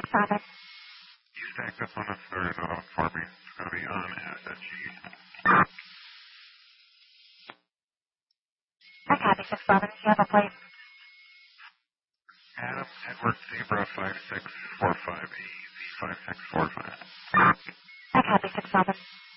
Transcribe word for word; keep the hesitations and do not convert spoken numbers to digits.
seven. You stacked up on a third off for me. It's going to be on S G. I copy six seven. You have a place. Adam Edward Zebra five six four five E Z five six four five. I copy six seven.